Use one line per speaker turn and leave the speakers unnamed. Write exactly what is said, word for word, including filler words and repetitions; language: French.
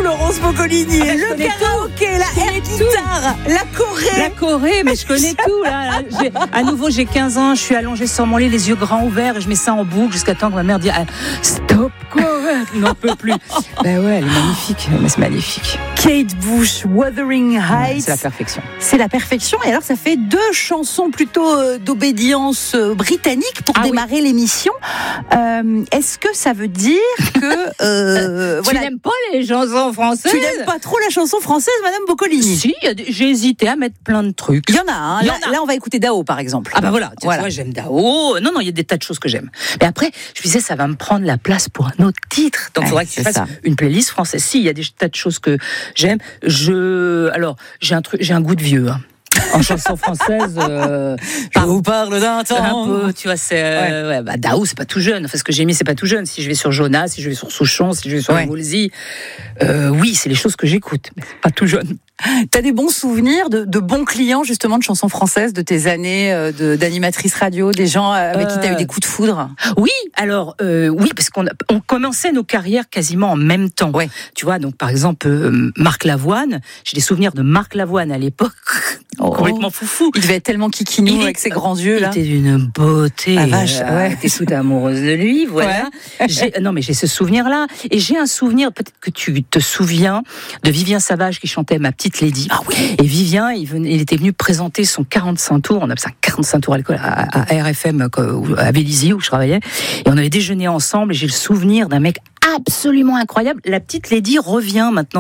Laurence Boccolini.
Ah,
le karaoké, la air guitare, la Corée.
La Corée, mais je connais tout là. J'ai, à nouveau, j'ai quinze ans, je suis allongée sur mon lit, les yeux grands ouverts, et je mets ça en boucle jusqu'à temps que ma mère dit ah, stop Corée, n'en peut plus. Ben ouais, elle est magnifique, mais c'est magnifique.
Kate Bush, Wuthering Heights.
C'est la perfection.
C'est la perfection. Et alors, ça fait deux chansons plutôt euh, d'obédience euh, britannique pour
ah,
démarrer oui. l'émission. Euh, est-ce que ça veut dire que euh,
tu
voilà.
n'aimes pas les chansons françaises?
Tu n'aimes pas trop la chanson française, Madame Boccolini?
Si, j'ai hésité à mettre plein de trucs.
Il y en a. Hein.
Il y
là,
en a.
là, on va écouter Dao, par exemple.
Ah bah voilà. Tu
voilà.
vois, j'aime Dao. Non, non, il y a des tas de choses que j'aime. Mais après, je me disais, ça va me prendre la place pour un autre titre. Donc, il ouais, faudrait que tu fasses ça. Une playlist française. Si, il y a des tas de choses que j'aime. Je, alors, j'ai un truc, j'ai un goût de vieux. Hein. En chanson française, euh,
je vous parle d'un temps.
Un peu, tu vois, c'est euh, ouais. Ouais, bah, Dao, c'est pas tout jeune. Enfin, ce que j'ai mis, c'est pas tout jeune. Si je vais sur Jonas, si je vais sur Souchon, si je vais sur ouais. Woolsey, euh, oui, c'est les choses que j'écoute, mais c'est pas tout jeune.
T'as des bons souvenirs de, de bons clients justement de chansons françaises de tes années de, d'animatrice radio, des gens avec euh... qui t'as eu des coups de foudre?
Oui, alors euh, oui, parce qu'on a, on commençait nos carrières quasiment en même temps.
Ouais.
Tu vois, donc par exemple euh, Marc Lavoine, j'ai des souvenirs de Marc Lavoine à l'époque. Oh. Complètement foufou.
Il devait être tellement kikinou avec ses grands yeux là.
Il était d'une beauté.
Ah vache, ouais.
T'es toute amoureuse de lui, voilà. Ouais. J'ai, non mais j'ai ce souvenir-là, et j'ai un souvenir, peut-être que tu te souviens, de Vivien Savage qui chantait Ma Petite Lady.
Ah oui.
Et Vivien, il, venait, il était venu présenter son quarante-cinq tours. On appelle ça quarante-cinq tours à l'école à, à R F M à Vélizy où je travaillais. Et on avait déjeuné ensemble. Et j'ai le souvenir d'un mec absolument incroyable. La Petite Lady revient maintenant.